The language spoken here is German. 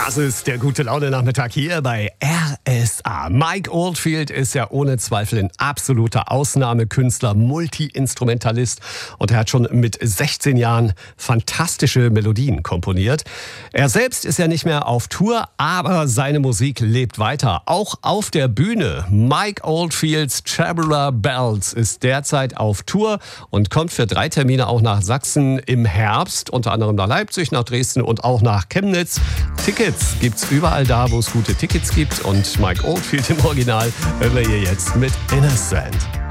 Das ist der Gute-Laune-Nachmittag hier bei RSA. Mike Oldfield ist ja ohne Zweifel ein absoluter Ausnahmekünstler, Multi-Instrumentalist und er hat schon mit 16 Jahren fantastische Melodien komponiert. Er selbst ist ja nicht mehr auf Tour, aber seine Musik lebt weiter, auch auf der Bühne. Mike Oldfields Traveler Bells ist derzeit auf Tour und kommt für 3 Termine auch nach Sachsen im Herbst, unter anderem nach Leipzig, nach Dresden und auch nach Chemnitz. Tickets gibt's überall da, wo es gute Tickets gibt. Und Mike Oldfield im Original hören wir hier jetzt mit Innocent.